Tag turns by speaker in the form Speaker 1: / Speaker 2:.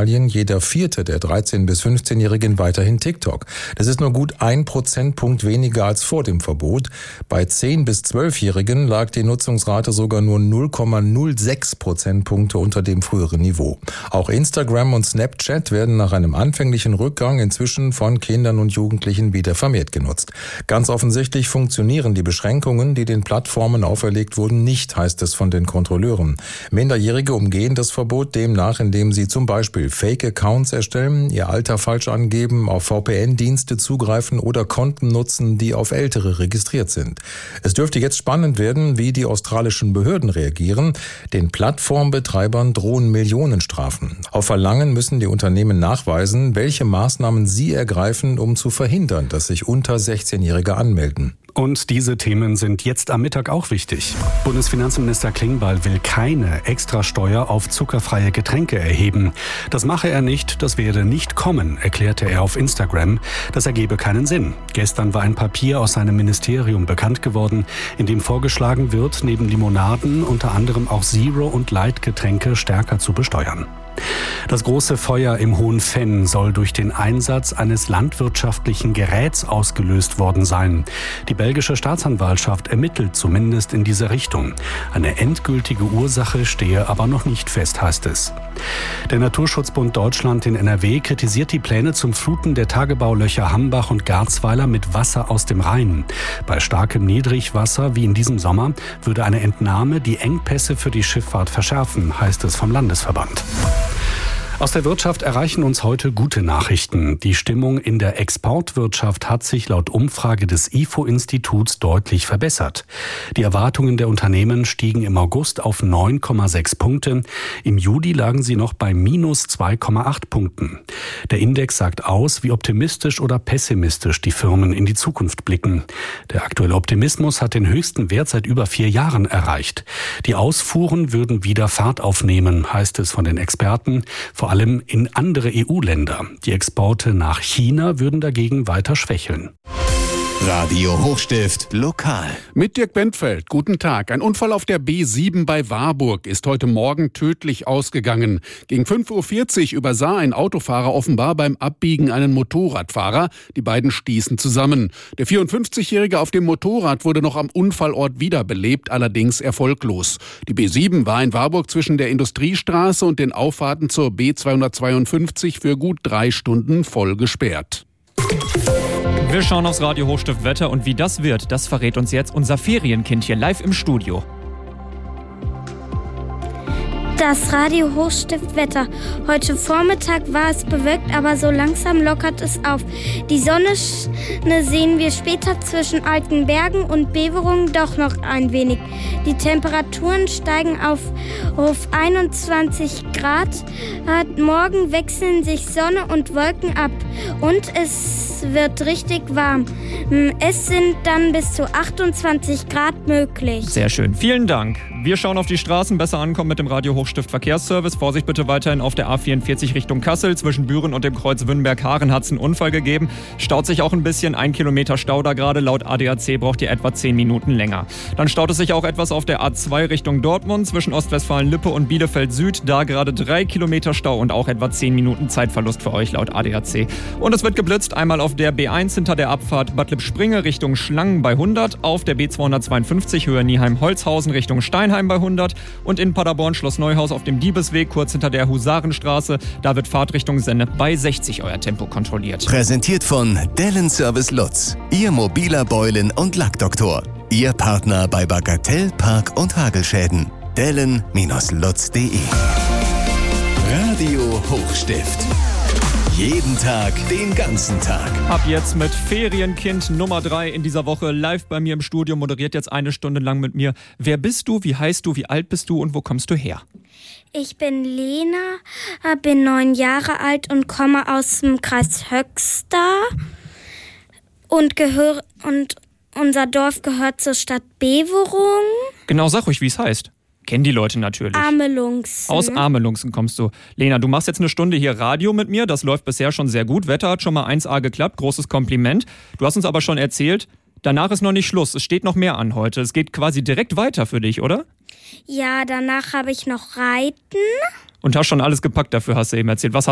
Speaker 1: Italien jeder vierte der 13- bis 15-Jährigen weiterhin TikTok. Das ist nur gut 1 Prozentpunkt weniger als vor dem Verbot. Bei 10- bis 12-Jährigen lag die Nutzungsrate sogar nur 0,06 Prozentpunkte unter dem früheren Niveau. Auch Instagram und Snapchat werden nach einem anfänglichen Rückgang inzwischen von Kindern und Jugendlichen wieder vermehrt genutzt. Ganz offensichtlich funktionieren die Beschränkungen, die den Plattformen auferlegt wurden, nicht, heißt es von den Kontrolleuren. Minderjährige umgehen das Verbot demnach, indem sie zum Beispiel Fake-Accounts erstellen, ihr Alter falsch angeben, auf VPN-Dienste zugreifen oder Konten nutzen, die auf Ältere registriert sind. Es dürfte jetzt spannend werden, wie die australischen Behörden reagieren. Den Plattformbetreibern drohen Millionenstrafen. Auf Verlangen müssen die Unternehmen nachweisen, welche Maßnahmen sie ergreifen, um zu verhindern, dass sich unter 16-Jährige anmelden.
Speaker 2: Und diese Themen sind jetzt am Mittag auch wichtig. Bundesfinanzminister Klingbeil will keine Extrasteuer auf zuckerfreie Getränke erheben. Das mache er nicht, das werde nicht kommen, erklärte er auf Instagram. Das ergebe keinen Sinn. Gestern war ein Papier aus seinem Ministerium bekannt geworden, in dem vorgeschlagen wird, neben Limonaden unter anderem auch Zero- und Light-Getränke stärker zu besteuern. Das große Feuer im Hohenfenn soll durch den Einsatz eines landwirtschaftlichen Geräts ausgelöst worden sein. Die belgische Staatsanwaltschaft ermittelt zumindest in diese Richtung. Eine endgültige Ursache stehe aber noch nicht fest, heißt es. Der Naturschutzbund Deutschland in NRW kritisiert die Pläne zum Fluten der Tagebaulöcher Hambach und Garzweiler mit Wasser aus dem Rhein. Bei starkem Niedrigwasser wie in diesem Sommer würde eine Entnahme die Engpässe für die Schifffahrt verschärfen, heißt es vom Landesverband. Aus der Wirtschaft erreichen uns heute gute Nachrichten. Die Stimmung in der Exportwirtschaft hat sich laut Umfrage des IFO-Instituts deutlich verbessert. Die Erwartungen der Unternehmen stiegen im August auf 9,6 Punkte. Im Juli lagen sie noch bei minus 2,8 Punkten. Der Index sagt aus, wie optimistisch oder pessimistisch die Firmen in die Zukunft blicken. Der aktuelle Optimismus hat den höchsten Wert seit über 4 Jahren erreicht. Die Ausfuhren würden wieder Fahrt aufnehmen, heißt es von den Experten. Vor allem in andere EU-Länder. Die Exporte nach China würden dagegen weiter schwächeln.
Speaker 3: Radio Hochstift lokal.
Speaker 4: Mit Dirk Bentfeld. Guten Tag. Ein Unfall auf der B7 bei Warburg ist heute Morgen tödlich ausgegangen. Gegen 5:40 Uhr übersah ein Autofahrer offenbar beim Abbiegen einen Motorradfahrer. Die beiden stießen zusammen. Der 54-Jährige auf dem Motorrad wurde noch am Unfallort wiederbelebt, allerdings erfolglos. Die B7 war in Warburg zwischen der Industriestraße und den Auffahrten zur B252 für gut 3 Stunden voll gesperrt.
Speaker 5: Wir schauen aufs Radio Hochstift Wetter und wie das wird, das verrät uns jetzt unser Ferienkind hier live im Studio.
Speaker 6: Das Radio Hochstift Wetter. Heute Vormittag war es bewölkt, aber so langsam lockert es auf. Die Sonne sehen wir später zwischen alten Bergen und Beverungen doch noch ein wenig. Die Temperaturen steigen auf 21 Grad. Morgen wechseln sich Sonne und Wolken ab und es wird richtig warm. Es sind dann bis zu 28 Grad möglich.
Speaker 5: Sehr schön, vielen Dank. Wir schauen auf die Straßen, besser ankommen mit dem Radio Hochstift Verkehrsservice. Vorsicht bitte weiterhin auf der A44 Richtung Kassel. Zwischen Büren und dem Kreuz Wünnberg-Haaren hat es einen Unfall gegeben. Staut sich auch ein bisschen, 1 Kilometer Stau da gerade. Laut ADAC braucht ihr etwa 10 Minuten länger. Dann staut es sich auch etwas auf der A2 Richtung Dortmund. Zwischen Ostwestfalen-Lippe und Bielefeld-Süd. Da gerade 3 Kilometer Stau und auch etwa 10 Minuten Zeitverlust für euch laut ADAC. Und es wird geblitzt, einmal auf der B1 hinter der Abfahrt Bad Lippspringe Richtung Schlangen bei 100. Auf der B252 Höhe Nieheim-Holzhausen Richtung Steinheim bei 100 und in Paderborn Schloss Neuhaus auf dem Diebesweg kurz hinter der Husarenstraße. Da wird Fahrtrichtung Senne bei 60 euer Tempo kontrolliert.
Speaker 3: Präsentiert von Dellen Service Lutz, Ihr mobiler Beulen- und Lackdoktor. Ihr Partner bei Bagatell, Park- und Hagelschäden. Dellen-lutz.de. Radio Hochstift. Jeden Tag, den ganzen Tag.
Speaker 5: Ab jetzt mit Ferienkind Nummer 3 in dieser Woche live bei mir im Studio, moderiert jetzt 1 Stunde lang mit mir. Wer bist du, wie heißt du, wie alt bist du und wo kommst du her?
Speaker 6: Ich bin Lena, bin 9 Jahre alt und komme aus dem Kreis Höxter und unser Dorf gehört zur Stadt Beverung.
Speaker 5: Genau, sag ruhig, wie es heißt. Kennen die Leute natürlich.
Speaker 6: Amelungsen.
Speaker 5: Aus Amelungsen kommst du. Lena, du machst jetzt 1 Stunde hier Radio mit mir. Das läuft bisher schon sehr gut. Wetter hat schon mal 1A geklappt. Großes Kompliment. Du hast uns aber schon erzählt, danach ist noch nicht Schluss. Es steht noch mehr an heute. Es geht quasi direkt weiter für dich, oder?
Speaker 6: Ja, danach habe ich noch Reiten.
Speaker 5: Und hast schon alles gepackt dafür, hast du eben erzählt. Was